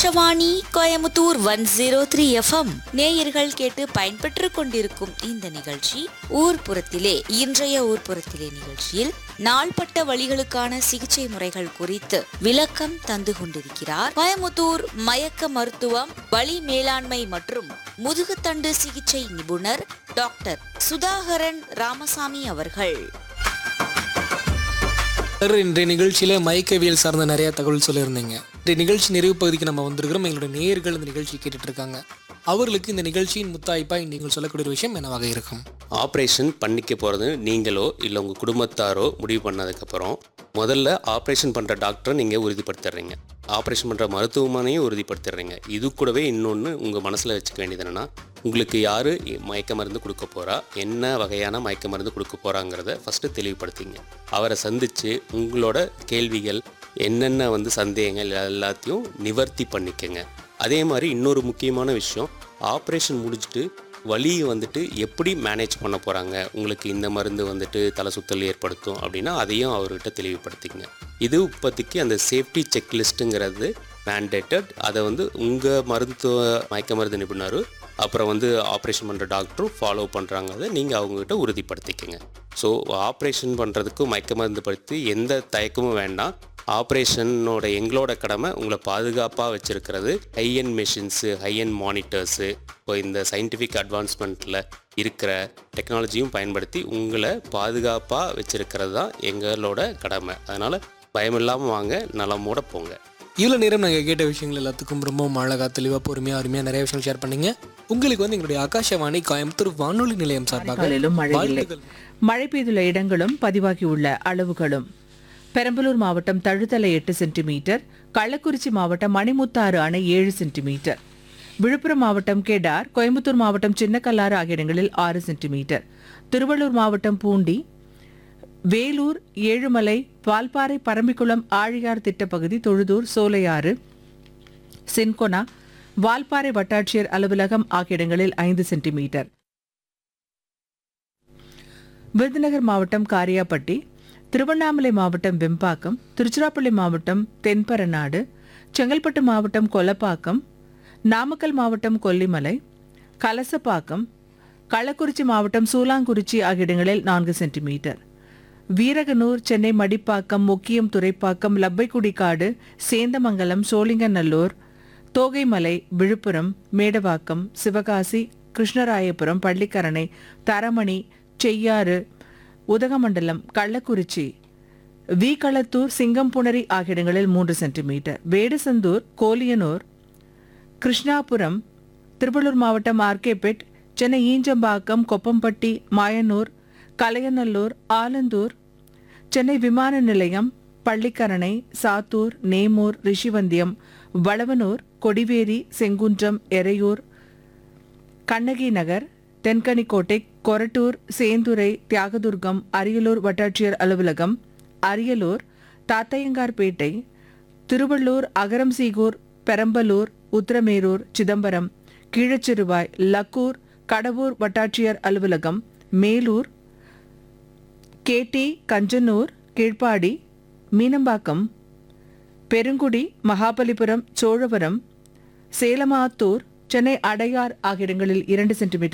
Akashvani Coimbatore 103 FM நேயர்கள் கேட்டு பயன்பெற்றுக் கொண்டிருக்கும் இந்த நிகழ்ச்சி ஊர்ப்புறத்திலே. இன்றைய ஊர்ப்புறத்திலே நிகழ்ச்சியில் நாள்பட்ட வலிகளுக்கான சிகிச்சை முறைகள் குறித்து விளக்கம் தந்து கொண்டிருக்கிறார் கோயமுத்தூர் மயக்க மருத்துவம், வலி மேலாண்மை மற்றும் முதுகுத்தண்டு சிகிச்சை நிபுணர் டாக்டர் சுதாகரன் ராமசாமி அவர்கள். இன்றைய நிகழ்ச்சியில் மயக்கவியல் சார்ந்த நிறைய தகவல் சொல்லியிருந்தீங்க. இந்த நிகழ்ச்சி நிறைவு பகுதிக்கு நம்ம வந்திருக்கிறோம். எங்களுடைய நேயர்கள் இந்த நிகழ்ச்சி கேட்டுட்டு இருக்காங்க. அவர்களுக்கு இந்த நிகழ்ச்சியின் முத்தாய்ப்பாக நீங்கள் சொல்லக்கூடிய விஷயம் என்னவாக இருக்கும்? ஆப்ரேஷன் பண்ணிக்க போகிறது நீங்களோ இல்லை உங்கள் குடும்பத்தாரோ முடிவு பண்ணதுக்கப்புறம் முதல்ல ஆப்ரேஷன் பண்ணுற டாக்டரை நீங்கள் உறுதிப்படுத்திடுறீங்க, ஆப்ரேஷன் பண்ணுற மருத்துவமனையும் உறுதிப்படுத்திடுறீங்க. இது கூடவே இன்னொன்று உங்கள் மனசில் வச்சுக்க வேண்டியது என்னென்னா, உங்களுக்கு யார் மயக்க மருந்து கொடுக்க போகிறா, என்ன வகையான மயக்க மருந்து கொடுக்க போகிறாங்கிறத ஃபஸ்ட்டு தெளிவுபடுத்திங்க. அவரை சந்தித்து உங்களோட கேள்விகள் என்னென்ன சந்தேகங்கள் எல்லாத்தையும் நிவர்த்தி பண்ணிக்கங்க. அதே மாதிரி இன்னொரு முக்கியமான விஷயம், ஆப்ரேஷன் முடிச்சுட்டு வலியை எப்படி மேனேஜ் பண்ண போகிறாங்க, உங்களுக்கு இந்த மருந்து தலை சுத்தல் ஏற்படுத்தும் அப்படின்னா அதையும் அவர்கிட்ட தெளிவுபடுத்திக்கங்க. இது இப்போதைக்கு அந்த சேஃப்டி செக்லிஸ்ட்டுங்கிறது மேண்டேட்டட். அதை உங்கள் மயக்க மருந்து நிபுணர் அப்புறம் ஆப்ரேஷன் பண்ணுற டாக்டரும் ஃபாலோ பண்ணுறாங்க. நீங்கள் அவங்ககிட்ட உறுதிப்படுத்திக்கங்க. ஸோ ஆப்ரேஷன் பண்ணுறதுக்கு மயக்க மருந்து பற்றி எந்த தயக்கமும் வேண்டாம். ஆப்ரேஷனோட எங்களோட கடமை உங்களை பாதுகாப்பாக வச்சுருக்கிறது. High end machines, high end monitors, இப்போ இந்த சயின்டிஃபிக் அட்வான்ஸ்மெண்ட்டில் இருக்கிற டெக்னாலஜியும் பயன்படுத்தி உங்களை பாதுகாப்பாக வச்சுருக்கிறது தான் எங்களோட கடமை. அதனால் பயமில்லாமல் வாங்க, நலமோட போங்க. இவ்வளோ நேரம் நாங்கள் கேட்ட விஷயங்கள் எல்லாத்துக்கும் ரொம்ப அழகாக, தெளிவாக, பொறுமையாக, அருமையாக நிறைய விஷயங்கள் ஷேர் பண்ணீங்க. உங்களுக்கு எங்களுடைய ஆகாஷவாணி கோயம்புத்தூர் வானொலி நிலையம் சார்பாக மழை பெய்துள்ள இடங்களும் பதிவாகியுள்ள அளவுகளும்: பெரம்பலூர் மாவட்டம் தழுத்தலை 8 சென்டிமீட்டர், கள்ளக்குறிச்சி மாவட்டம் மணிமுத்தாறு அணை 7 சென்டிமீட்டர், விழுப்புரம் மாவட்டம் கெடார், கோயம்புத்தூர் மாவட்டம் சின்னக்கல்லாறு ஆகிய இடங்களில் 6 சென்டிமீட்டர், திருவள்ளூர் மாவட்டம் பூண்டி, வேலூர், ஏழுமலை, வால்பாறை, பரம்பிக்குளம், ஆழியார் திட்டப்பகுதி, தொழுதூர், சோலையாறு, சின்கொனா, வால்பாறை வட்டாட்சியர் அலுவலகம் ஆகிய இடங்களில் 5 சென்டிமீட்டர், விருதுநகர் மாவட்டம் காரியாப்பட்டி, திருவண்ணாமலை மாவட்டம் வெம்பாக்கம், திருச்சிராப்பள்ளி மாவட்டம் தென்பரநாடு, செங்கல்பட்டு மாவட்டம் கொல்லப்பாக்கம், நாமக்கல் மாவட்டம் கொல்லிமலை, கலசப்பாக்கம், கள்ளக்குறிச்சி மாவட்டம் சூலாங்குறிச்சி ஆகிய இடங்களில் 4 சென்டிமீட்டர், வீரகனூர், சென்னை மடிப்பாக்கம், முக்கியம் துறைப்பாக்கம், லப்பைக்குடிக்காடு, சேந்தமங்கலம், சோழிங்கநல்லூர், தோகைமலை, விழுப்புரம், மேடவாக்கம், சிவகாசி, கிருஷ்ணராயபுரம், பள்ளிக்கரணை, தரமணி, செய்யாறு, உதகமண்டலம், கள்ளக்குறிச்சி, வீகளத்தூர், சிங்கம்புணரி ஆகிய இடங்களில் 3 சென்டிமீட்டர், வேடசந்தூர், கோலியனூர், கிருஷ்ணாபுரம், திருவள்ளூர் மாவட்டம் ஆர்கேபேட், சென்னை ஈஞ்சம்பாக்கம், கொப்பம்பட்டி, மாயனூர், கலையநல்லூர், ஆலந்தூர், சென்னை விமான நிலையம், பள்ளிக்கரணை, சாத்தூர், நேமூர், ரிஷிவந்தியம், வளவனூர், கொடிவேரி, செங்குன்றம், எறையூர், கண்ணகி நகர், தென்கனிக்கோட்டை, கொரட்டூர், சேந்துரை, தியாகதுர்கம், அரியலூர் வட்டாட்சியர் அலுவலகம், அரியலூர், தாத்தையங்கார்பேட்டை, திருவள்ளூர், அகரம்சீகூர், பெரம்பலூர், உத்திரமேரூர், சிதம்பரம், கீழச்சிறுவாய், லக்கூர், கடவூர் வட்டாட்சியர் அலுவலகம், மேலூர், கேட்டி, கஞ்சனூர், கீழ்ப்பாடி, மீனம்பாக்கம், பெருங்குடி, மகாபலிபுரம், சோழவரம், சேலமாத்தூர், சென்னை அடையார் ஆகிய இடங்களில் 2 சென்டிமீட்டர்